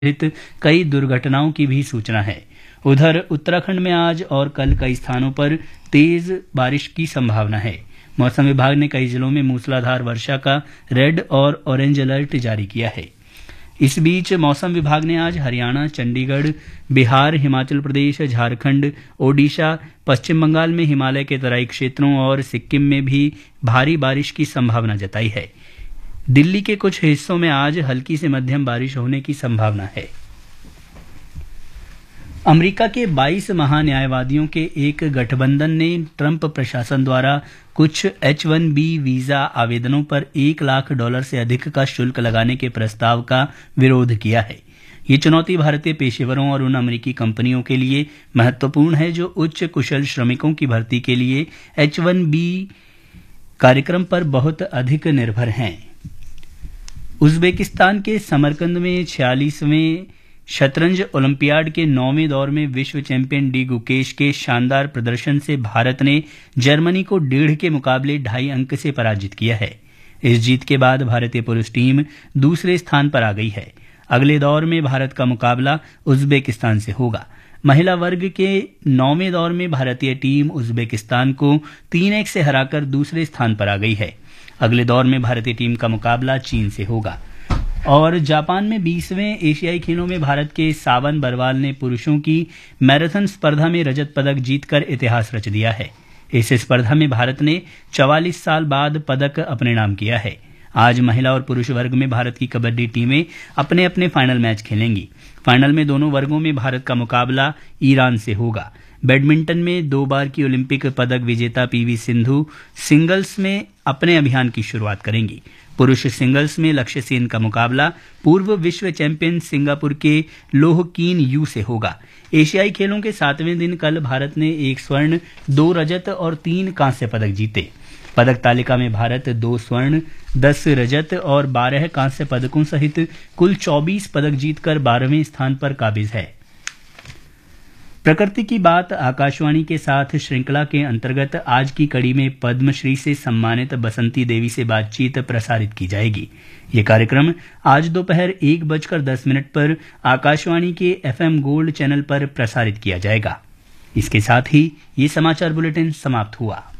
संबंधित कई दुर्घटनाओं की भी सूचना है। उधर उत्तराखंड में आज और कल कई स्थानों पर तेज बारिश की संभावना है। मौसम विभाग ने कई जिलों में मूसलाधार वर्षा का रेड और ऑरेंज अलर्ट जारी किया है। इस बीच मौसम विभाग ने आज हरियाणा, चंडीगढ़, बिहार, हिमाचल प्रदेश, झारखंड, ओडिशा, पश्चिम बंगाल में हिमालय के तराई क्षेत्रों और सिक्किम में भी भारी बारिश की संभावना जताई है। दिल्ली के कुछ हिस्सों में आज हल्की से मध्यम बारिश होने की संभावना है। अमेरिका के 22 महान्यायवादियों के एक गठबंधन ने ट्रंप प्रशासन द्वारा कुछ H-1B वीजा आवेदनों पर $1 लाख से अधिक का शुल्क लगाने के प्रस्ताव का विरोध किया है। ये चुनौती भारतीय पेशेवरों और उन अमेरिकी कंपनियों के लिए महत्वपूर्ण है जो उच्च कुशल श्रमिकों की भर्ती के लिए H-1B कार्यक्रम पर बहुत अधिक निर्भर हैं। उज्बेकिस्तान के समरकंद में 46वें शतरंज ओलंपियाड के 9वें दौर में विश्व चैंपियन डी गुकेश के शानदार प्रदर्शन से भारत ने जर्मनी को 1.5 के मुकाबले 2.5 अंक से पराजित किया है। इस जीत के बाद भारतीय पुरुष टीम दूसरे स्थान पर आ गई है। अगले दौर में भारत का मुकाबला उज्बेकिस्तान से होगा। महिला वर्ग के 9वें दौर में भारतीय टीम उज्बेकिस्तान को 3-1 से हराकर दूसरे स्थान पर आ गई है। अगले दौर में भारतीय टीम का मुकाबला चीन से होगा। और जापान में 20वें एशियाई खेलों में भारत के सावन बरवाल ने पुरुषों की मैराथन स्पर्धा में रजत पदक जीतकर इतिहास रच दिया है। इस स्पर्धा में भारत ने 44 साल बाद पदक अपने नाम किया है। आज महिला और पुरुष वर्ग में भारत की कबड्डी टीमें अपने अपने फाइनल मैच खेलेंगी। फाइनल में दोनों वर्गों में भारत का मुकाबला ईरान से होगा। बैडमिंटन में 2 बार की ओलंपिक पदक विजेता पीवी सिंधु सिंगल्स में अपने अभियान की शुरुआत करेंगी। पुरुष सिंगल्स में लक्ष्य सेन का मुकाबला पूर्व विश्व चैंपियन सिंगापुर के लोह कीन यू से होगा। एशियाई खेलों के 7वें दिन कल भारत ने 1 स्वर्ण, 2 रजत और 3 कांस्य पदक जीते। पदक तालिका में भारत 2 स्वर्ण, 10 रजत और 12 कांस्य पदकों सहित कुल 24 पदक जीतकर 12वें स्थान पर काबिज है। प्रकृति की बात आकाशवाणी के साथ श्रृंखला के अंतर्गत आज की कड़ी में पद्मश्री से सम्मानित बसंती देवी से बातचीत प्रसारित की जाएगी। ये कार्यक्रम आज दोपहर 1:10 पर आकाशवाणी के FM गोल्ड चैनल पर प्रसारित किया जाएगा। इसके साथ ही ये समाचार बुलेटिन समाप्त हुआ।